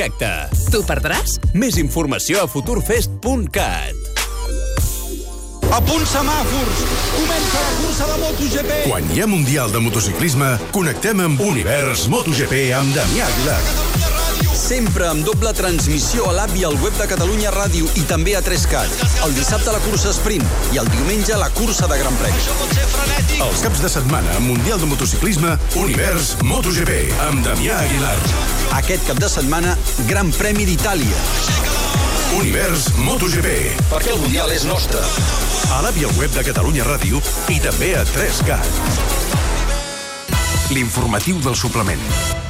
projecte. Tu perdràs? Més informació a futurfest.cat. A punt semàfors! Comença la cursa de MotoGP! Quan hi ha Mundial de Motociclisme, connectem amb Univers MotoGP amb Damià Aguilar. Sempre amb doble transmissió a l'app i al web de Catalunya Ràdio i també a 3Cat. El dissabte la cursa sprint i el diumenge la cursa de Gran Premi. Els caps de setmana amb Mundial de Motociclisme, Univers MotoGP amb Damià Aguilar. Aquest cap de setmana, Gran Premi d'Itàlia. Univers MotoGP. Perquè el Mundial és nostre. A l'app i al web de Catalunya Ràdio i també a 3Cat. L'informatiu del suplement.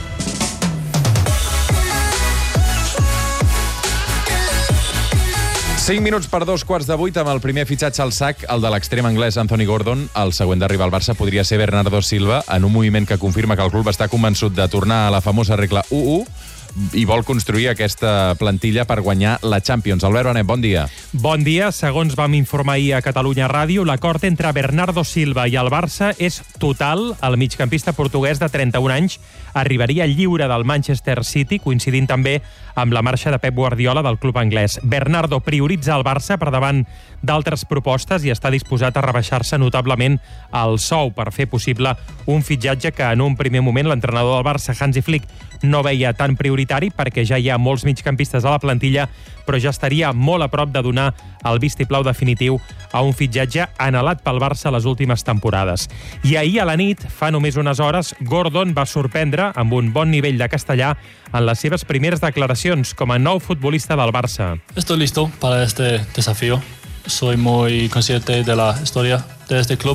5 minuts per 2:15 amb el primer fitxatge al sac, el de l'extrem anglès Anthony Gordon. El següent d'arribar al Barça podria ser Bernardo Silva, en un moviment que confirma que el club està convençut de tornar a la famosa regla 1-1 i vol construir aquesta plantilla per guanyar la Champions. Albert Benet, bon dia. Bon dia. Segons vam informar ahir a Catalunya Ràdio, l'acord entre Bernardo Silva i el Barça és total. El migcampista portuguès de 31 anys arribaria lliure del Manchester City, coincidint també amb la marxa de Pep Guardiola del club anglès. Bernardo prioritza el Barça per davant d'altres propostes i està disposat a rebaixar-se notablement el sou per fer possible un fitxatge que en un primer moment l'entrenador del Barça, Hansi Flick, no veia tan prioritari perquè ja hi ha molts migcampistes a la plantilla, però ja estaria molt a prop de donar el vistiplau definitiu a un fitxatge anhelat pel Barça les últimes temporades. I ahir a la nit, fa només unes hores, Gordon va sorprendre amb un bon nivell de castellà en les seves primeres declaracions com a nou futbolista del Barça. Estoy listo para este desafío. Soy muy consciente de la historia de este club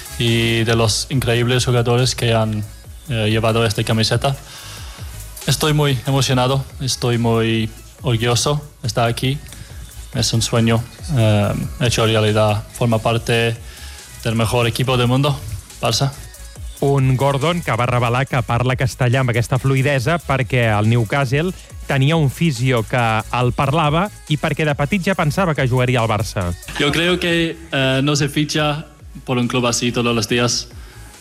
y de los increíbles jugadores que han llevado esta camiseta. Estoy muy emocionado, estoy muy orgulloso de estar aquí. Es un sueño hecho realidad. Forma parte del mejor equipo del mundo, Barça. Un Gordon que va revelar que parla castellà amb aquesta fluidesa perquè el Newcastle tenia un fisio que el parlava i perquè de petit ja pensava que jugaria al Barça. Yo creo que no se ficha por un club así todos los días.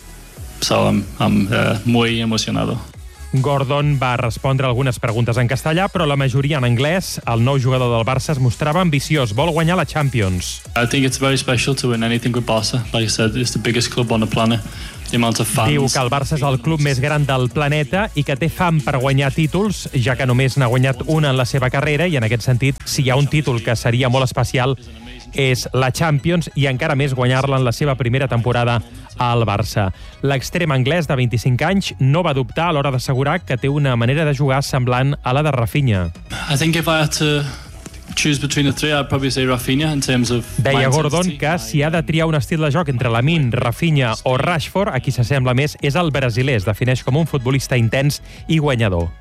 So I'm muy emocionado. Gordon va respondre algunes preguntes en castellà, però la majoria en anglès. El nou jugador del Barça es mostrava ambiciós, vol guanyar la Champions. I think it's very special to win anything with Barca. Like I said, it's the biggest club on the planet. The amount of fans. Diu que el Barça és el club més gran del planeta i que té fam per guanyar títols, ja que només n'ha guanyat una en la seva carrera, i en aquest sentit, si hi ha un títol que seria molt especial, és la Champions, i encara més guanyar-la en la seva primera temporada al Barça. L'extrem anglès de 25 anys no va dubtar a l'hora d'assegurar que té una manera de jugar semblant a la de Rafinha. I think if I had to choose between the three, I'd probably say Rafinha in terms of... Deia Gordon que si ha de triar un estil de joc entre Lamine, Rafinha o Rashford, a qui s'assembla més és el brasiler. Es defineix com un futbolista intens i guanyador.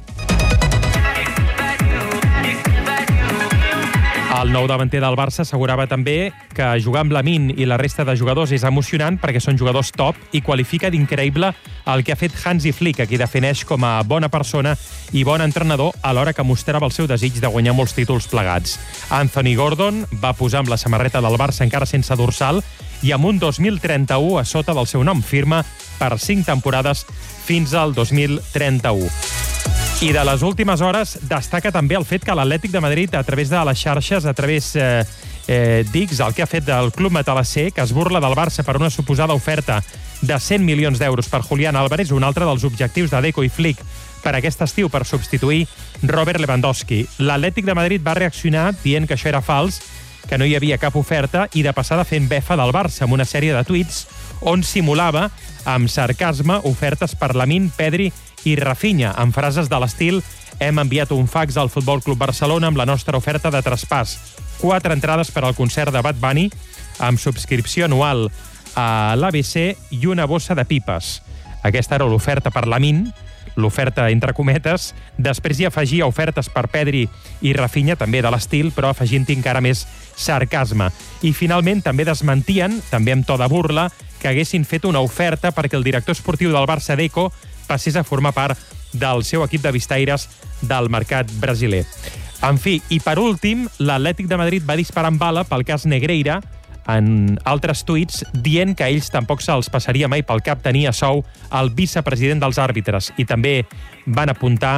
El nou davanter del Barça assegurava també que jugar amb Lamine i la resta de jugadors és emocionant perquè són jugadors top i qualifica d'increïble el que ha fet Hansi Flick, a qui defineix com a bona persona i bon entrenador, alhora que mostrava el seu desig de guanyar molts títols plegats. Anthony Gordon va posar amb la samarreta del Barça encara sense dorsal i amb un 2031 a sota del seu nom, firma per 5 temporades fins al 2031. I de les últimes hores destaca també el fet que l'Atlètic de Madrid, a través de les xarxes, a través d'X, el que ha fet del club matalasser, que es burla del Barça per una suposada oferta de 100 milions d'euros per Julián Álvarez, un altre dels objectius de Deco i Flick per aquest estiu per substituir Robert Lewandowski. L'Atlètic de Madrid va reaccionar dient que això era fals, que no hi havia cap oferta, i de passada fent befa del Barça amb una sèrie de tuits on simulava amb sarcasme ofertes per Lamine, Pedri i Rafinha, amb frases de l'estil: hem enviat un fax al Futbol Club Barcelona amb la nostra oferta de traspàs, 4 entrades per al concert de Bad Bunny amb subscripció anual a l'ABC i una bossa de pipes. Aquesta era l'oferta per Lamine, l'oferta entre cometes. Després hi afegia ofertes per Pedri i Rafinha, també de l'estil, però afegint-hi encara més sarcasme. I finalment també desmentien, també amb to de burla, que haguessin fet una oferta perquè el director esportiu del Barça, Deco, passés a formar part del seu equip de vistaires del mercat brasiler. En fi, i per últim, l'Atlètic de Madrid va disparar amb bala pel cas Negreira en altres tuits, dient que a ells tampoc se'ls passaria mai pel cap tenir a sou el vicepresident dels àrbitres, i també van apuntar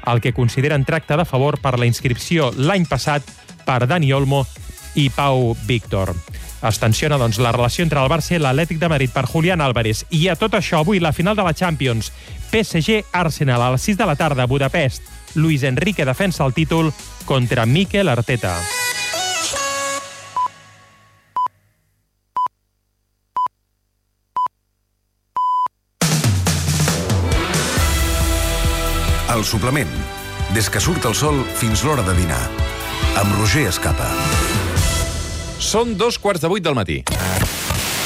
el que consideren tracte de favor per la inscripció l'any passat per Dani Olmo i Pau Víctor. Es tensiona, doncs, la relació entre el Barça i l'Atlètic de Madrid per Julián Álvarez. I a tot això, avui, la final de la Champions. PSG-Arsenal a les 6 de la tarda a Budapest. Luis Enrique defensa el títol contra Mikel Arteta. El suplement. Des que surt el sol fins l'hora de dinar. Amb Roger Escapa. Són 2:15 del matí.